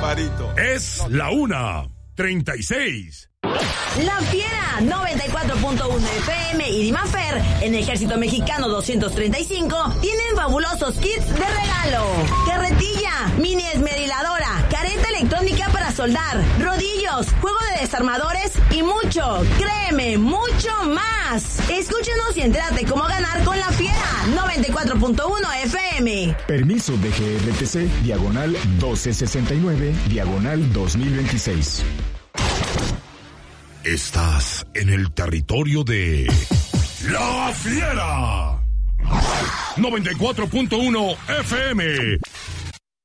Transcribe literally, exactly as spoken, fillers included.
Barbarito. Es la una treinta y seis. La Fiera noventa y cuatro punto uno F M y Dimafer en Ejército Mexicano doscientos treinta y cinco tienen fabulosos kits de regalo. Carretilla, mini esmeriladora, careta electrónica para soldar, rodillos, juego de desarmadores y mucho, créeme, mucho más. Escúchenos y entérate cómo ganar con La Fiera noventa y cuatro punto uno F M. Permiso de G R T C, diagonal doce sesenta y nueve, diagonal dos mil veintiséis. Estás en el territorio de La Fiera noventa y cuatro punto uno F M.